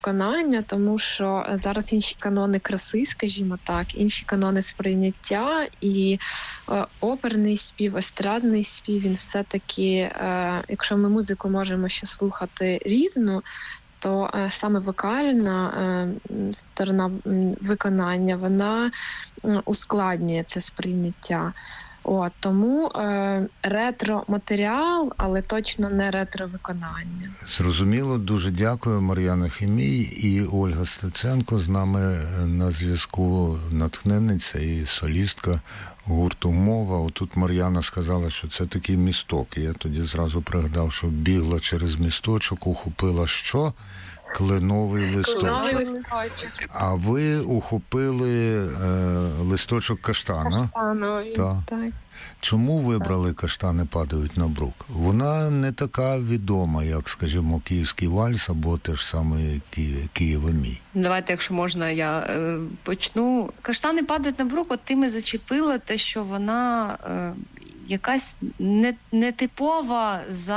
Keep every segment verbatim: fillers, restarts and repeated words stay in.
виконання, тому що зараз інші канони краси, скажімо так, інші канони сприйняття, і е, оперний спів, естрадний спів, він все-таки, е, якщо ми музику можемо ще слухати різну, то е, саме вокальна е, сторона м, виконання, вона м, ускладнює це сприйняття. От, тому е, ретро-матеріал, але точно не ретро-виконання. Зрозуміло, дуже дякую. Мар'яна Хімій і Ольга Стеценко з нами на зв'язку, натхненниця і солістка гурту «Мова». Отут Мар'яна сказала, що це такий місток. І я тоді зразу пригадав, що бігла через місточок, ухопила що? Кленовий листочок. Кленовий листочок. А ви ухопили е, листочок каштана. Каштановий, так. так. Чому вибрали «Каштани падають на брук»? Вона не така відома, як, скажімо, «Київський вальс» або те ж саме «Ки... «Києве мій». Давайте, якщо можна, я е, почну. «Каштани падають на брук», от ти ми зачепила те, що вона е, якась не, нетипова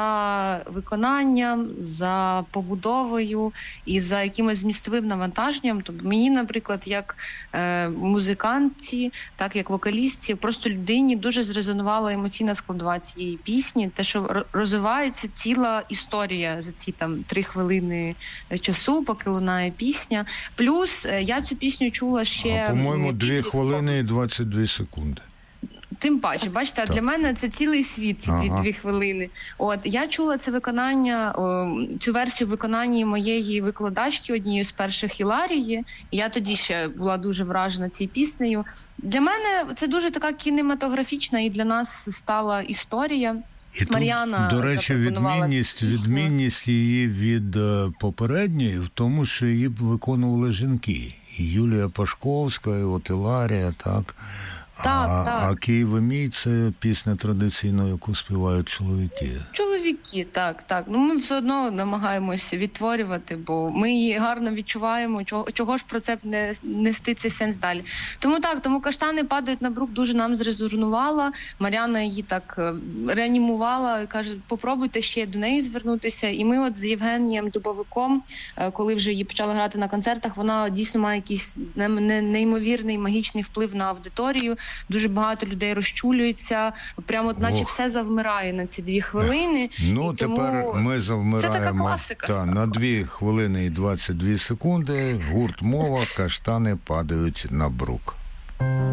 за виконанням, за побудовою і за якимось змістовим навантаженням. Тобто мені, наприклад, як е, музикантці, так як вокалістці, просто людині дуже зрезонувала емоційна складова цієї пісні, те, що розвивається ціла історія за ці там три хвилини часу, поки лунає пісня. Плюс е, я цю пісню чула ще... А, по-моєму, дві хвилини і двадцять дві секунди. Тим паче, бачите, а для мене це цілий світ, ці дві, ага. дві хвилини. От, я чула це виконання, о, цю версію виконання моєї викладачки, однієї з перших Іларії, і я тоді ще була дуже вражена цією піснею. Для мене це дуже така кінематографічна і для нас стала історія. І Мар'яна, тут, до речі, відмінність, відмінність її від попередньої в тому, що її б виконували жінки. І Юлія Пашковська, і от Іларія, так. Так, а, так. а «Києве мій» – це пісня традиційно, яку співають чоловіки. Чоловіки, так, так. Ну ми все одно намагаємося відтворювати, бо ми її гарно відчуваємо, чого, чого ж про це не нести цей сенс далі. Тому так, тому «Каштани падають на брук» дуже нам зрезонувала. Мар'яна її так реанімувала і каже, попробуйте ще до неї звернутися. І ми от з Євгенієм Дубовиком, коли вже її почали грати на концертах, вона дійсно має якийсь неймовірний магічний вплив на аудиторію. Дуже багато людей розчулюється, прямо от, наче Ох. все завмирає на ці дві хвилини. Ну, і тепер тому ми завмираємо це така класика та, на дві хвилини і двадцять дві секунди. Гурт «Мова», «Каштани падають на брук».